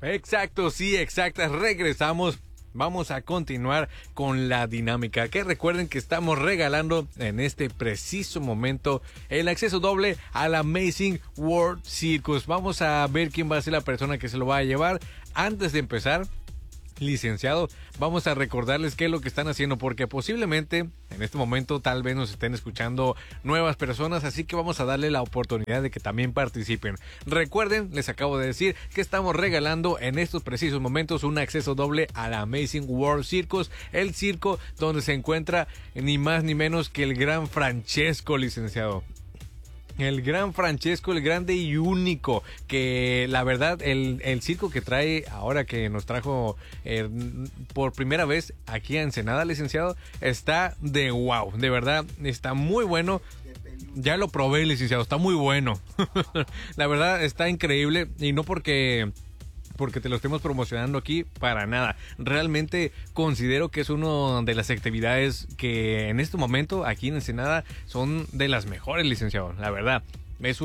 Exacto, sí, exactas. Regresamos. Vamos a continuar con la dinámica. Que recuerden que estamos regalando en este preciso momento el acceso doble al Amazing World Circus. Vamos a ver quién va a ser la persona que se lo va a llevar. Antes de empezar, licenciado, vamos a recordarles qué es lo que están haciendo, porque posiblemente en este momento tal vez nos estén escuchando nuevas personas, así que vamos a darle la oportunidad de que también participen. Recuerden, les acabo de decir que estamos regalando en estos precisos momentos un acceso doble al Amazing World Circus, el circo donde se encuentra ni más ni menos que el gran Francesco, licenciado. El gran Francesco, el grande y único, que la verdad el circo que trae ahora, que nos trajo por primera vez aquí a Ensenada, licenciado, está de wow, de verdad, está muy bueno. Ya lo probé, licenciado, está muy bueno. La verdad está increíble, y no porque te lo estemos promocionando aquí, para nada. Realmente considero que es una de las actividades que en este momento aquí en Ensenada son de las mejores, licenciado. La verdad, es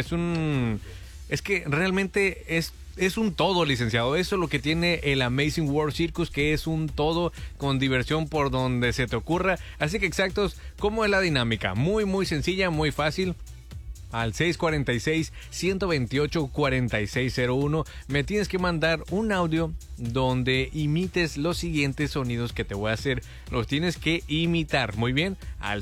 que realmente es un todo, licenciado. Eso es lo que tiene el Amazing World Circus, que es un todo con diversión por donde se te ocurra. Así que exactos, ¿cómo es la dinámica? Muy, muy sencilla, muy fácil. Al 646-128-4601 me tienes que mandar un audio donde imites los siguientes sonidos que te voy a hacer. Los tienes que imitar, muy bien. Al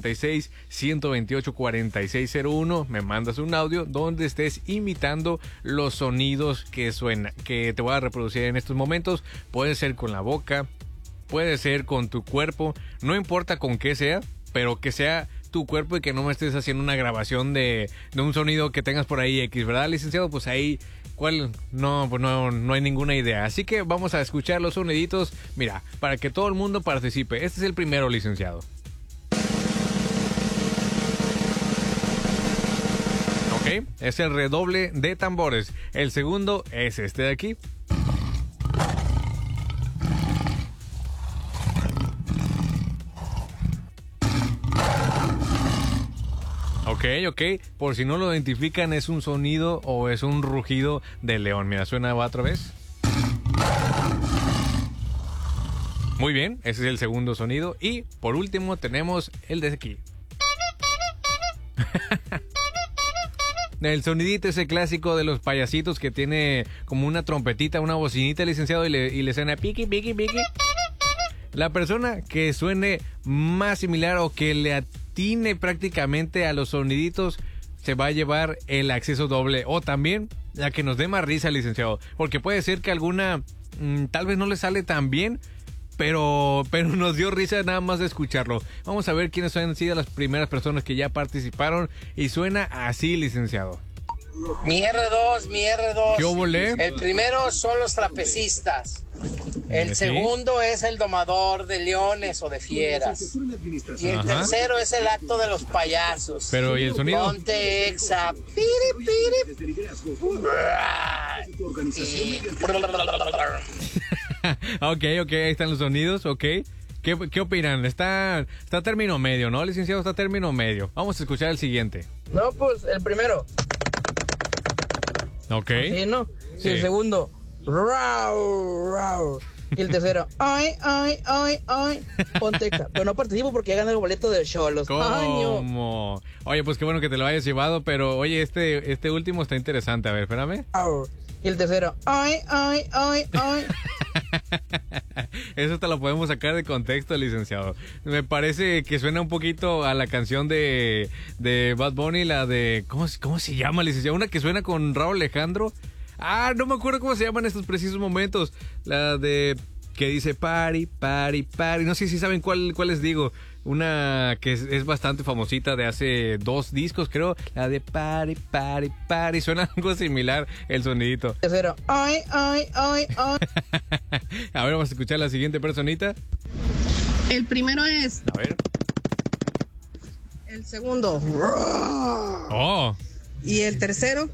646-128-4601 me mandas un audio donde estés imitando los sonidos que te voy a reproducir en estos momentos. Puede ser con la boca, puede ser con tu cuerpo, no importa con qué sea, pero que sea tu cuerpo y que no me estés haciendo una grabación de un sonido que tengas por ahí X, ¿verdad, licenciado? Pues ahí, ¿cuál? No, pues no hay ninguna idea. Así que vamos a escuchar los soniditos, mira, para que todo el mundo participe. Este es el primero, licenciado. Ok, es el redoble de tambores. El segundo es este de aquí. Ok, por si no lo identifican, es un sonido o es un rugido de león. Mira, suena otra vez. Muy bien, ese es el segundo sonido. Y por último tenemos el de aquí. El sonidito ese clásico de los payasitos que tiene como una trompetita, una bocinita, licenciado, y le suena piqui, piqui, piqui. La persona que suene más similar o que le atine prácticamente a los soniditos se va a llevar el acceso doble. O también la que nos dé más risa, licenciado, porque puede ser que alguna tal vez no le sale tan bien, pero nos dio risa nada más de escucharlo. Vamos a ver quiénes han sido las primeras personas que ya participaron, y suena así, licenciado. Mi R2. ¿Qué óvole? El primero son los trapecistas. El segundo es el domador de leones o de fieras. Y el tercero es el acto de los payasos. Pero, ¿y el sonido? Ponte exa. Ok, ahí están los sonidos, ok. ¿Qué opinan? Está término medio, ¿no, licenciado? Está término medio. Vamos a escuchar el siguiente. No, pues el primero. Ok. Sí, ¿no? Sí. Y el segundo. Rau, rau. Y el tercero. Ay. Ponte exa. Pero no participo porque ya gané el boleto de Xolos. ¿Cómo? Oye, pues qué bueno que te lo hayas llevado, pero oye, este último está interesante. A ver, espérame. Y el tercero. Ay. Eso te lo podemos sacar de contexto, licenciado. Me parece que suena un poquito a la canción de Bad Bunny, la de... ¿Cómo se llama, licenciado? Una que suena con Raúl Alejandro. No me acuerdo cómo se llama en estos precisos momentos. La de... que dice party. No sé si saben cuál les digo. Una que es bastante famosita de hace 2 discos, creo. La de party. Suena algo similar el sonidito. Tercero. Ay. A ver, vamos a escuchar la siguiente personita. El primero es. A ver. El segundo. Oh. Y el tercero.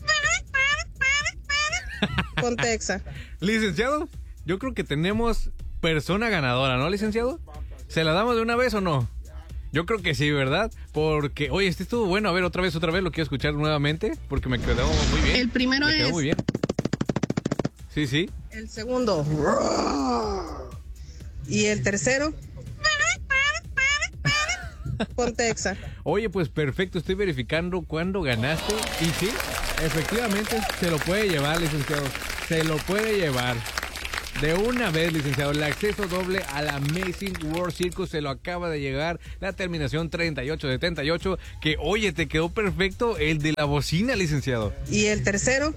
Ponte exa. Licenciado, yo creo que tenemos persona ganadora, ¿no, licenciado? ¿Se la damos de una vez o no? Yo creo que sí, ¿verdad? Porque, oye, este estuvo bueno. A ver, otra vez, lo quiero escuchar nuevamente porque me quedó muy bien. El primero me quedó es. muy bien. Sí, sí. El segundo. Y el tercero. Ponte Exa. Oye, pues perfecto, estoy verificando cuándo ganaste. Y sí, efectivamente se lo puede llevar, licenciado. Se lo puede llevar. De una vez, licenciado, el acceso doble al Amazing World Circus se lo acaba de llegar, la terminación 3878, que oye, te quedó perfecto el de la bocina, licenciado. Y el tercero.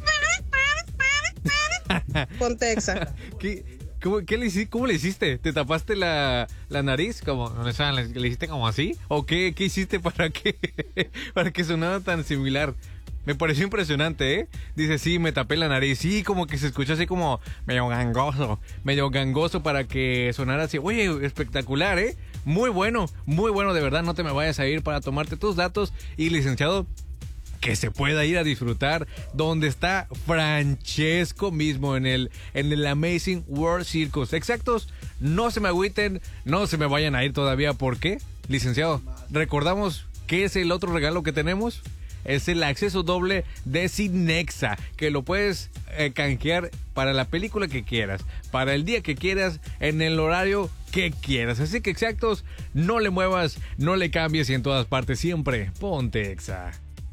Ponte Exa. ¿Cómo le hiciste? ¿Te tapaste la nariz? ¿Le hiciste como así? ¿O qué hiciste para que sonara tan similar? Me pareció impresionante, ¿eh? Dice, sí, me tapé la nariz. Sí, como que se escuchó así como medio gangoso para que sonara así. Oye, espectacular, ¿eh? Muy bueno, de verdad. No te me vayas a ir para tomarte tus datos. Y, licenciado, que se pueda ir a disfrutar donde está Francesco mismo, en el Amazing World Circus. Exactos, no se me agüiten, no se me vayan a ir todavía. ¿Por qué? Licenciado, recordamos que es el otro regalo que tenemos. Es el acceso doble de Cinexa, que lo puedes canjear para la película que quieras, para el día que quieras, en el horario que quieras. Así que, exactos, no le muevas, no le cambies, y en todas partes siempre ponte Exa.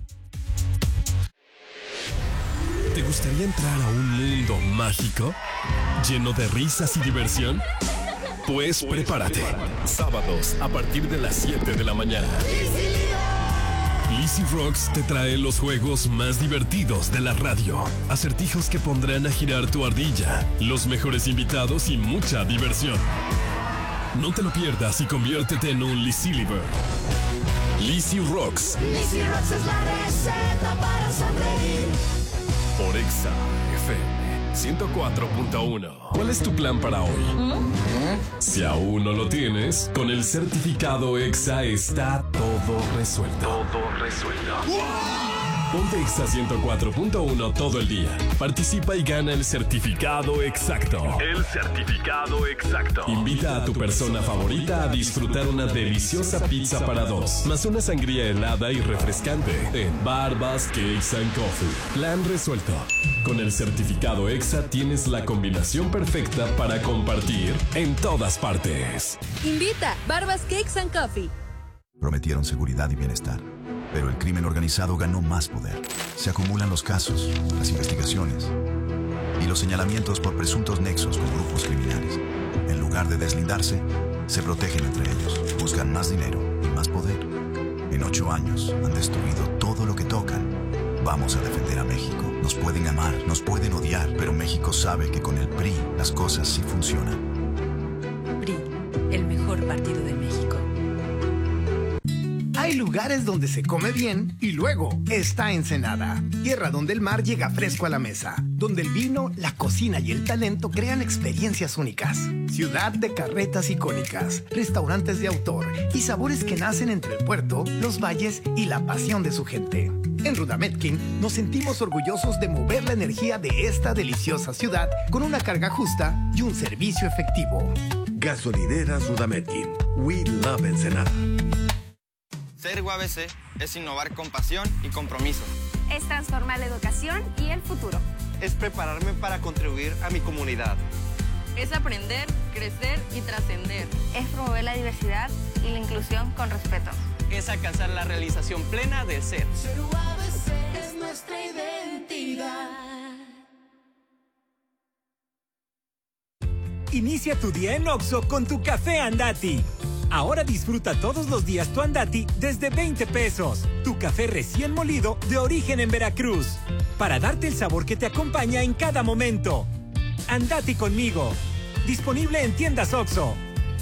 ¿Te gustaría entrar a un mundo mágico, lleno de risas y diversión? Pues prepárate. Sábados a partir de las 7 de la mañana. Lizzy Rocks te trae los juegos más divertidos de la radio. Acertijos que pondrán a girar tu ardilla, los mejores invitados y mucha diversión. No te lo pierdas y conviértete en un Lizzy Liver. Lizzy Rocks. Lizzy Rocks es la receta para sonreír. Por Exa FM 104.1. ¿Cuál es tu plan para hoy? Si aún no lo tienes, con el certificado Exa está todo resuelto. Ponte Exa 104.1 todo el día. Participa y gana el certificado exacto. Invita a tu persona favorita a disfrutar una deliciosa pizza para dos, más una sangría helada y refrescante en Barbas Cakes and Coffee. Plan resuelto. Con el certificado Exa tienes la combinación perfecta para compartir en todas partes. Invita Barbas Cakes and Coffee. Prometieron seguridad y bienestar, pero el crimen organizado ganó más poder. Se acumulan los casos, las investigaciones y los señalamientos por presuntos nexos con grupos criminales. En lugar de deslindarse, se protegen entre ellos, buscan más dinero y más poder. En 8 años han destruido todo lo que tocan. Vamos a defender a México. Nos pueden amar, nos pueden odiar, pero México sabe que con el PRI las cosas sí funcionan. PRI, el mejor partido de México. Hay lugares donde se come bien y luego está Ensenada, tierra donde el mar llega fresco a la mesa, donde el vino, la cocina y el talento crean experiencias únicas. Ciudad de carretas icónicas, restaurantes de autor y sabores que nacen entre el puerto, los valles y la pasión de su gente. En Rudametkin nos sentimos orgullosos de mover la energía de esta deliciosa ciudad con una carga justa y un servicio efectivo. Gasolineras Rudametkin. We love Ensenada. Ser UABC es innovar con pasión y compromiso. Es transformar la educación y el futuro. Es prepararme para contribuir a mi comunidad. Es aprender, crecer y trascender. Es promover la diversidad y la inclusión con respeto. Es alcanzar la realización plena del ser. Ser UABC es nuestra identidad. Inicia tu día en Oxxo con tu café Andati. Ahora disfruta todos los días tu Andati desde 20 pesos. Tu café recién molido de origen en Veracruz. Para darte el sabor que te acompaña en cada momento. Andati conmigo. Disponible en tiendas Oxxo.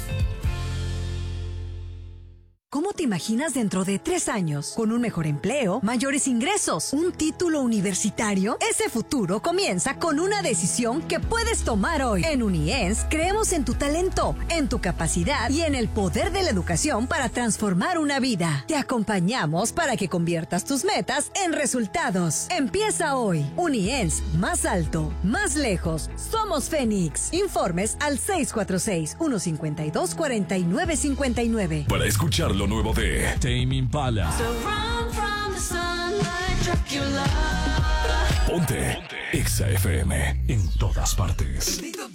¿Cómo te imaginas dentro de 3 años? ¿Con un mejor empleo? ¿Mayores ingresos? ¿Un título universitario? Ese futuro comienza con una decisión que puedes tomar hoy. En UNIENS creemos en tu talento, en tu capacidad y en el poder de la educación para transformar una vida. Te acompañamos para que conviertas tus metas en resultados. Empieza hoy. UNIENS, más alto, más lejos. Somos Fénix. Informes al 646-152-4959. Para escucharlo nuevo de Tame Impala. Ponte Exa FM, en todas partes.